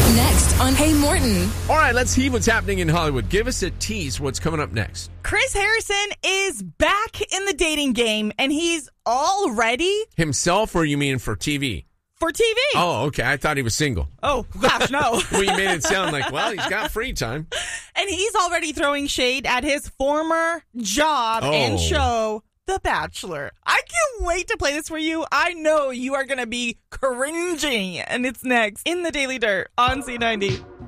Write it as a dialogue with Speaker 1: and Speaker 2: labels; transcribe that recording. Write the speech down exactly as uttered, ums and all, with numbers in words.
Speaker 1: Next on Hey Morton.
Speaker 2: All right, let's see what's happening in Hollywood. Give us a tease what's coming up next.
Speaker 3: Chris Harrison is back in the dating game, and he's already...
Speaker 2: Himself, or you mean for T V?
Speaker 3: For T V.
Speaker 2: Oh, okay. I thought he was single.
Speaker 3: Oh, gosh, no.
Speaker 2: Well, you made it sound like, well, he's got free time.
Speaker 3: And he's already throwing shade at his former job
Speaker 2: Oh.
Speaker 3: and show, The Bachelor. I can't wait to play this for you. I know you are going to be cringing. And it's next in the Daily Dirt on C ninety.